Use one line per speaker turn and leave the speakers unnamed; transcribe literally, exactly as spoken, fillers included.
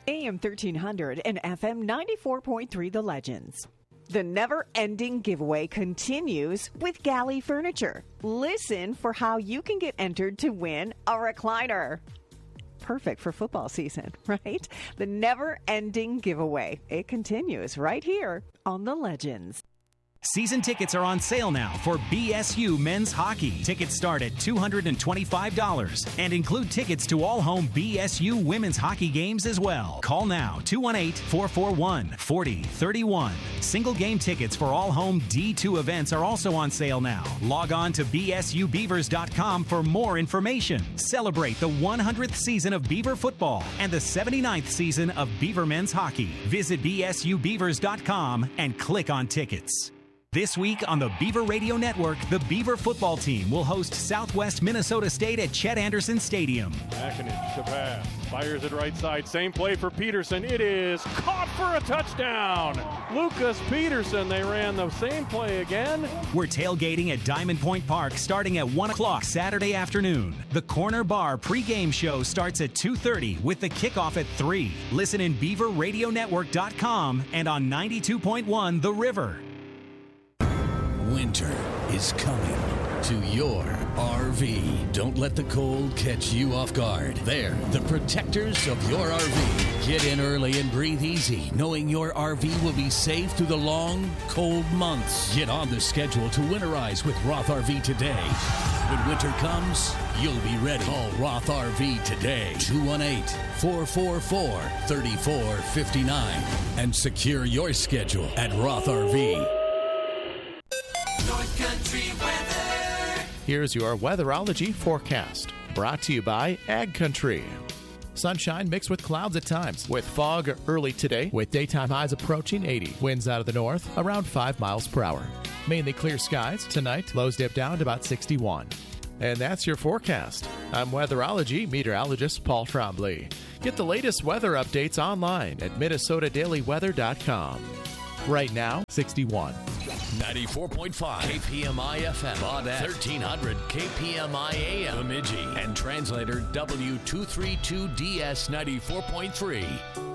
A M thirteen hundred and F M ninety-four point three The Legends. The never-ending giveaway continues with Galley Furniture. Listen for how you can get entered to win a recliner. Perfect for football season, right? The never-ending giveaway. It continues right here on The Legends.
Season tickets are on sale now for B S U men's hockey. Tickets start at two hundred twenty-five dollars and include tickets to all home B S U women's hockey games as well. Call now, two one eight, four four one, four zero three one. Single game tickets for all home D two events are also on sale now. Log on to B S U Beavers dot com for more information. Celebrate the one hundredth season of Beaver football and the seventy-ninth season of Beaver men's hockey. Visit B S U Beavers dot com and click on tickets. This week on the Beaver Radio Network, the Beaver football team will host Southwest Minnesota State at Chet Anderson Stadium.
Makinich to pass, fires it right side, same play for Peterson. It is caught for a touchdown. Lucas Peterson, they ran the same play again.
We're tailgating at Diamond Point Park starting at one o'clock Saturday afternoon. The Corner Bar pregame show starts at two thirty with the kickoff at three. Listen in Beaver Radio Network dot com and on ninety-two point one The River.
Winter is coming to your R V. Don't let the cold catch you off guard. They're the protectors of your R V. Get in early and breathe easy, knowing your R V will be safe through the long, cold months. Get on the schedule to winterize with Roth R V today. When winter comes, you'll be ready. Call Roth R V today, two one eight, four four four, three four five nine, and secure your schedule at Roth R V.
North Country weather.
Here's your weatherology forecast, brought to you by Ag Country. Sunshine mixed with clouds at times, with fog early today, with daytime highs approaching eighty. Winds out of the north, around five miles per hour. Mainly clear skies. Tonight, lows dip down to about sixty-one. And that's your forecast. I'm weatherology meteorologist Paul Trombley. Get the latest weather updates online at Minnesota Daily Weather dot com. Right now, sixty-one.
ninety-four point five K P M I F M, Baudette, thirteen hundred K P M I A M, Bemidji, and translator W two thirty-two D S ninety-four point three.